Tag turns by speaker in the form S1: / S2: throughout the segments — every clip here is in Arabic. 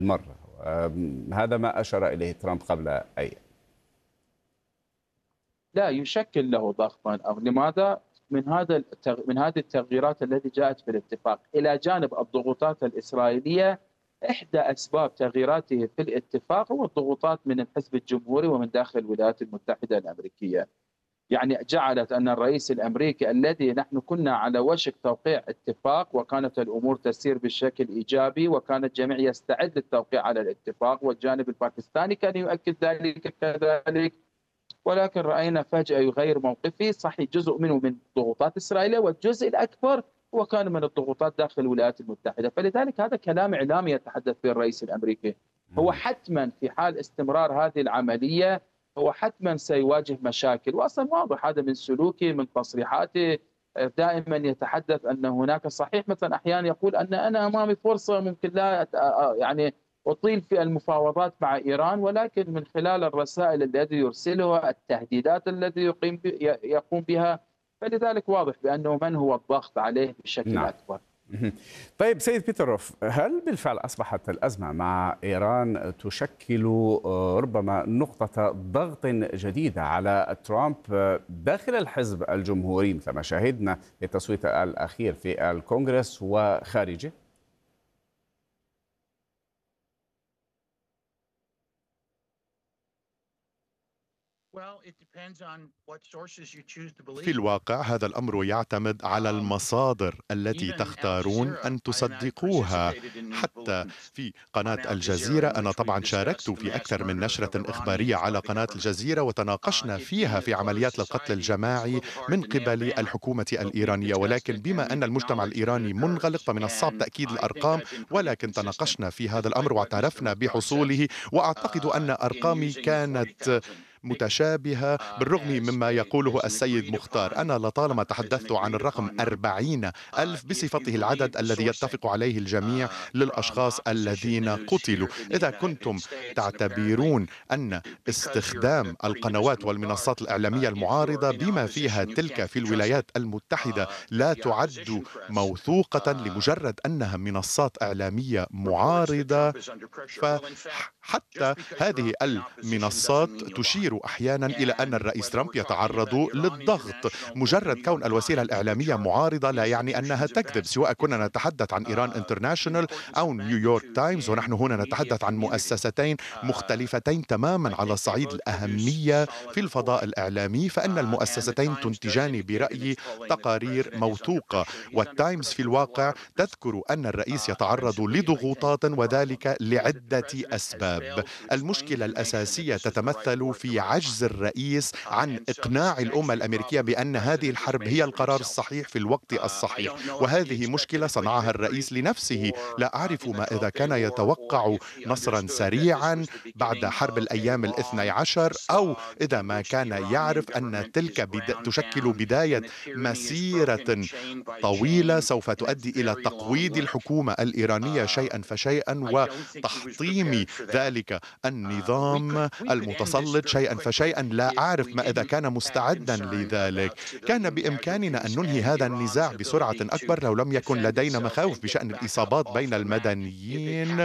S1: مرة. هذا ما أشار إليه ترامب قبل أيام.
S2: لا يشكل له ضغطا، أو لماذا؟ من هذه التغييرات التي جاءت في الاتفاق إلى جانب الضغوطات الإسرائيلية. إحدى أسباب تغييراته في الاتفاق هو الضغوطات من الحزب الجمهوري ومن داخل الولايات المتحدة الأمريكية. يعني جعلت أن الرئيس الأمريكي الذي نحن كنا على وشك توقيع اتفاق، وكانت الأمور تسير بشكل إيجابي، وكان الجميع يستعد للتوقيع على الاتفاق، والجانب الباكستاني كان يؤكد ذلك كذلك، ولكن رأينا فجأة يغير موقفه. صحيح جزء منه من ضغوطات إسرائيل، والجزء الأكبر هو كان من الضغوطات داخل الولايات المتحدة. فلذلك هذا كلام إعلامي يتحدث به الرئيس الأمريكي. هو حتما في حال استمرار هذه العملية هو حتما سيواجه مشاكل، وأصلا واضح هذا من سلوكه من تصريحاته. دائما يتحدث أن هناك، صحيح مثلا أحيانا يقول أن أنا أمامي فرصة ممكن لا يعني أطيل في المفاوضات مع إيران، ولكن من خلال الرسائل التي يرسلها، التهديدات التي يقوم بها، فلذلك واضح بأنه من هو الضغط عليه بشكل
S1: نعم.
S2: أكبر.
S1: طيب سيد بيتروف، هل بالفعل أصبحت الأزمة مع إيران تشكل ربما نقطة ضغط جديدة على ترامب داخل الحزب الجمهوري مثل ما شاهدنا في التصويت الأخير في الكونغرس وخارجه؟
S3: في الواقع هذا الأمر يعتمد على المصادر التي تختارون أن تصدقوها. حتى في قناة الجزيرة أنا طبعا شاركت في أكثر من نشرة إخبارية على قناة الجزيرة، وتناقشنا فيها في عمليات للقتل الجماعي من قبل الحكومة الإيرانية، ولكن بما أن المجتمع الإيراني منغلق فمن الصعب تأكيد الأرقام، ولكن تناقشنا في هذا الأمر واعترفنا بحصوله. وأعتقد أن أرقامي كانت متشابهة بالرغم مما يقوله السيد مختار. أنا لطالما تحدثت عن الرقم 40 ألف بصفته العدد الذي يتفق عليه الجميع للأشخاص الذين قتلوا. إذا كنتم تعتبرون أن استخدام القنوات والمنصات الإعلامية المعارضة بما فيها تلك في الولايات المتحدة لا تعد موثوقة لمجرد أنها منصات إعلامية معارضة، فحتى هذه المنصات تشير أحيانا إلى أن الرئيس ترامب يتعرض للضغط. مجرد كون الوسيلة الإعلامية معارضة لا يعني أنها تكذب، سواء كنا نتحدث عن إيران انترناشونال أو نيويورك تايمز، ونحن هنا نتحدث عن مؤسستين مختلفتين تماما على صعيد الأهمية في الفضاء الإعلامي، فإن المؤسستين تنتجان برأيي تقارير موثوقة. والتايمز في الواقع تذكر أن الرئيس يتعرض لضغوطات، وذلك لعدة أسباب. المشكلة الأساسية تتمثل في عجز الرئيس عن إقناع الأمة الأمريكية بأن هذه الحرب هي القرار الصحيح في الوقت الصحيح، وهذه مشكلة صنعها الرئيس لنفسه. لا أعرف ما إذا كان يتوقع نصرا سريعا بعد حرب الأيام الاثني عشر، أو إذا ما كان يعرف أن تلك تشكل بداية مسيرة طويلة سوف تؤدي إلى تقويض الحكومة الإيرانية شيئا فشيئا وتحطيم ذلك النظام المتسلط شيئا فشيئا. لا أعرف ما إذا كان مستعدا لذلك. كان بإمكاننا أن ننهي هذا النزاع بسرعة أكبر لو لم يكن لدينا مخاوف بشأن الإصابات بين المدنيين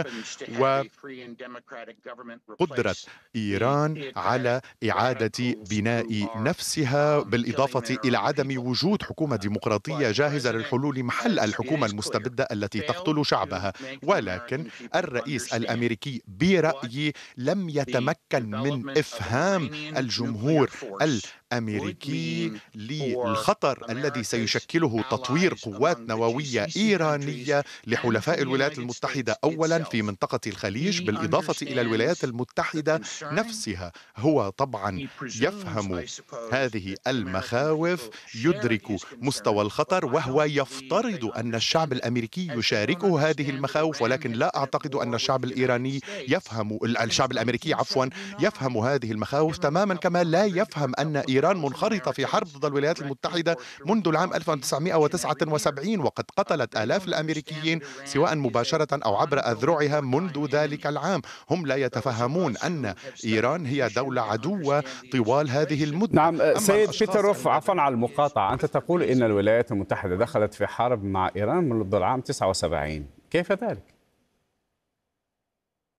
S3: وقدرة إيران على إعادة بناء نفسها، بالإضافة إلى عدم وجود حكومة ديمقراطية جاهزة للحلول محل الحكومة المستبدة التي تقتل شعبها. ولكن الرئيس الأمريكي برأيي لم يتمكن من إفهام الجمهور الأمريكي للخطر الذي سيشكله تطوير قوات نووية إيرانية لحلفاء الولايات المتحدة أولا في منطقة الخليج، بالإضافة إلى الولايات المتحدة نفسها. هو طبعا يفهم هذه المخاوف، يدرك مستوى الخطر، وهو يفترض أن الشعب الأمريكي يشاركه هذه المخاوف، ولكن لا أعتقد أن الشعب الإيراني الشعب الأمريكي يفهم هذه المخاوف تماما، كما لا يفهم أن إيران منخرطة في حرب ضد الولايات المتحدة منذ العام 1979، وقد قتلت آلاف الأمريكيين سواء مباشرة أو عبر أذرعها منذ ذلك العام. هم لا يتفهمون أن إيران هي دولة عدوة طوال هذه المدة.
S1: نعم سيد بيتروف، عفوا على المقاطعة، أنت تقول إن الولايات المتحدة دخلت في حرب مع إيران منذ العام 79، كيف ذلك؟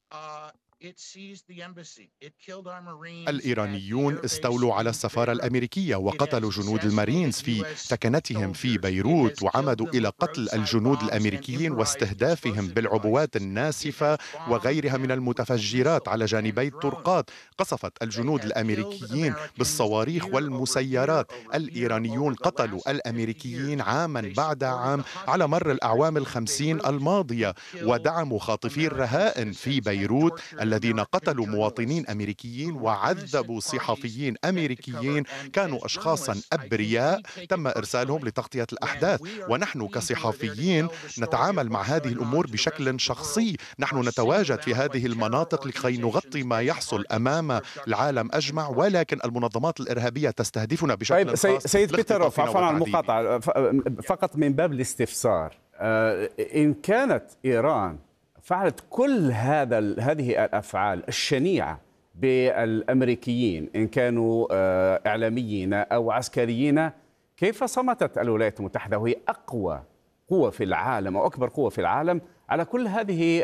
S3: الإيرانيون استولوا على السفارة الأمريكية وقتلوا جنود المارينز في ثكنتهم في بيروت، وعمدوا إلى قتل الجنود الأمريكيين واستهدافهم بالعبوات الناسفة وغيرها من المتفجرات على جانبي الطرقات. قصفت الجنود الأمريكيين بالصواريخ والمسيرات. الإيرانيون قتلوا الأمريكيين عاما بعد عام على مر الأعوام ال50 الماضية، ودعموا خاطفي الرهائن في بيروت الذين قتلوا مواطنين أمريكيين وعذبوا صحفيين أمريكيين كانوا أشخاصا أبرياء تم إرسالهم لتغطية الأحداث. ونحن كصحفيين نتعامل مع هذه الأمور بشكل شخصي، نحن نتواجد في هذه المناطق لكي نغطي ما يحصل أمام العالم أجمع، ولكن المنظمات الإرهابية تستهدفنا بشكل خاص.
S1: سيد بيتروف، عفوا عن المقاطعة، فقط من باب الاستفسار، إن كانت إيران فعلت كل هذه الأفعال الشنيعة بالأمريكيين إن كانوا إعلاميين أو عسكريين، كيف صمتت الولايات المتحدة وهي أقوى قوة في العالم أو أكبر قوة في العالم على كل هذه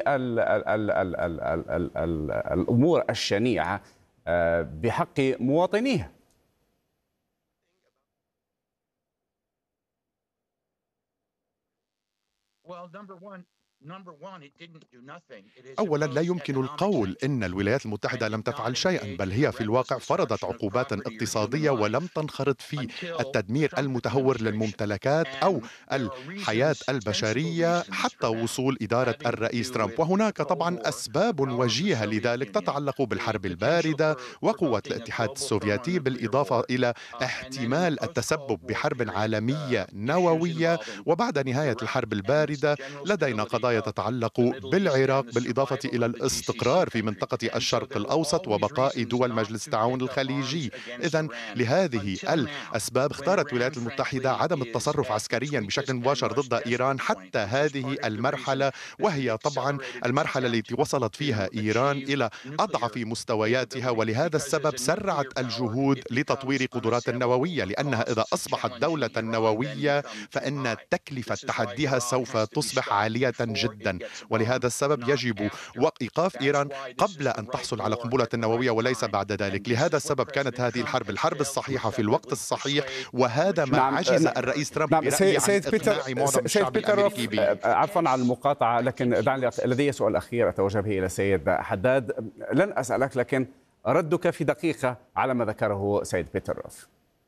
S1: الأمور الشنيعة بحق مواطنيها؟
S3: أولا، لا يمكن القول إن الولايات المتحدة لم تفعل شيئا، بل هي في الواقع فرضت عقوبات اقتصادية ولم تنخرط في التدمير المتهور للممتلكات أو الحياة البشرية حتى وصول إدارة الرئيس ترامب. وهناك طبعا أسباب وجيهة لذلك تتعلق بالحرب الباردة وقوة الاتحاد السوفيتي، بالإضافة إلى احتمال التسبب بحرب عالمية نووية. وبعد نهاية الحرب الباردة لدينا قضايا تتعلق بالعراق، بالإضافة إلى الاستقرار في منطقة الشرق الأوسط وبقاء دول مجلس التعاون الخليجي. إذن لهذه الأسباب اختارت الولايات المتحدة عدم التصرف عسكريا بشكل مباشر ضد إيران حتى هذه المرحلة، وهي طبعا المرحلة التي وصلت فيها إيران إلى أضعف مستوياتها. ولهذا السبب سرعت الجهود لتطوير قدرات النووية، لأنها إذا أصبحت دولة نووية فإن تكلفة تحديها سوف تصبح عالية جدا. ولهذا السبب يجب إيقاف إيران قبل أن تحصل على قنبلة نووية وليس بعد ذلك. لهذا السبب كانت هذه الحرب الصحيحة في الوقت الصحيح، وهذا ما عجز الرئيس ترامب برأيي عن إقناع معظم الشعب الأمريكي به.
S1: عفوا على المقاطعة، لكن لدي سؤال أخير أتوجه به إلى سيد حداد. لن أسألك، لكن ردك في دقيقة على ما ذكره سيد بيتروف.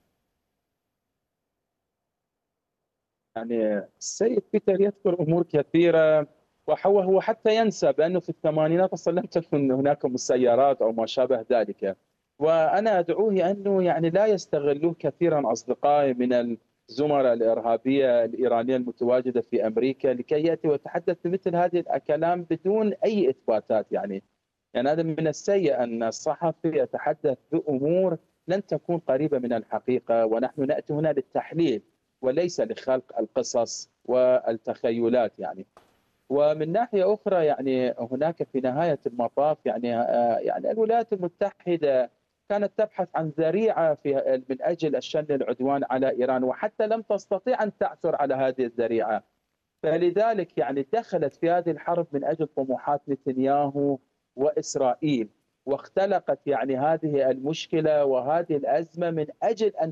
S2: يعني السيد بيتر يذكر أمور كثيرة، وهو حتى ينسى بأنه في الثمانينات أصلا لم تكن هناك مسيرات أو ما شابه ذلك. وأنا أدعوه أنه يعني لا يستغلوه كثيرا أصدقائي من الزملاء الإرهابية الإيرانية المتواجدة في أمريكا لكي يأتي ويتحدث بمثل هذه الكلام بدون أي إثباتات. يعني هذا من السيء أن الصحفي يتحدث بأمور لن تكون قريبة من الحقيقة، ونحن نأتي هنا للتحليل وليس لخلق القصص والتخيلات. يعني ومن ناحية أخرى يعني هناك في نهاية المطاف يعني الولايات المتحدة كانت تبحث عن ذريعة من أجل الشن العدوان على إيران، وحتى لم تستطيع أن تعثر على هذه الذريعة. فلذلك يعني دخلت في هذه الحرب من أجل طموحات نتنياهو وإسرائيل، واختلقت يعني هذه المشكلة وهذه الأزمة من أجل أن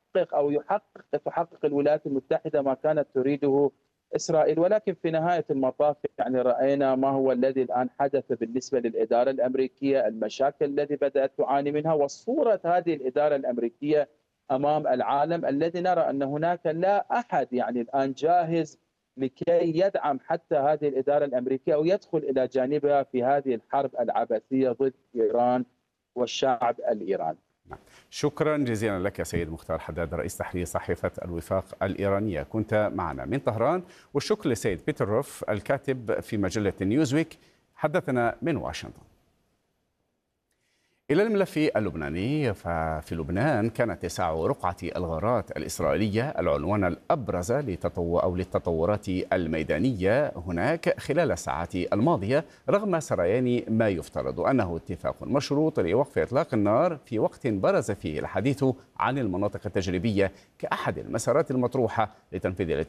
S2: تحقق الولايات المتحدة ما كانت تريده إسرائيل. ولكن في نهاية المطاف يعني رأينا ما هو الذي الآن حدث بالنسبة للإدارة الأمريكية، المشاكل التي بدأت تعاني منها، وصورة هذه الإدارة الأمريكية أمام العالم الذي نرى أن هناك لا أحد يعني الآن جاهز لكي يدعم حتى هذه الإدارة الأمريكية أو يدخل إلى جانبها في هذه الحرب العبثية ضد إيران والشعب الإيراني.
S1: شكرا جزيلا لك سيد مختار حداد، رئيس تحرير صحيفة الوفاق الإيرانية، كنت معنا من طهران. والشكر لسيد بيتروف الكاتب في مجلة نيوزويك، حدثنا من واشنطن. إلى الملف اللبناني، ففي لبنان كان اتساع رقعة الغارات الإسرائيلية العنوان الأبرز للتطورات الميدانية هناك خلال الساعات الماضية، رغم سريان ما يفترض أنه اتفاق مشروط لوقف إطلاق النار، في وقت برز فيه الحديث عن المناطق التجريبية كأحد المسارات المطروحة لتنفيذ الاتفاق.